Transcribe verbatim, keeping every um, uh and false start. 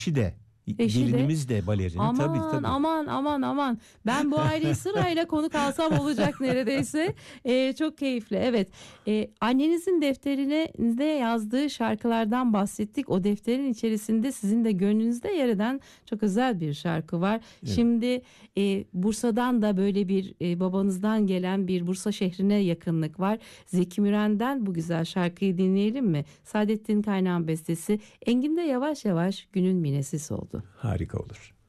Eşi de, Eşi de. gelinimiz de balerini. Aman Tabii tabii. aman aman aman. Ben bu aileyi sırayla konuk alsam olacak neredeyse. Ee, çok keyifli. Evet. Ee, annenizin defterine yazdığı şarkılardan bahsettik. O defterin içerisinde sizin de gönlünüzde yer eden çok özel bir şarkı var. Evet. Şimdi e, Bursa'dan da böyle bir e, babanızdan gelen bir Bursa şehrine yakınlık var. Zeki Müren'den bu güzel şarkıyı dinleyelim mi? Saadettin Kaynağ'ın bestesi. Engin de yavaş yavaş günün minesi oldu. Harika olur.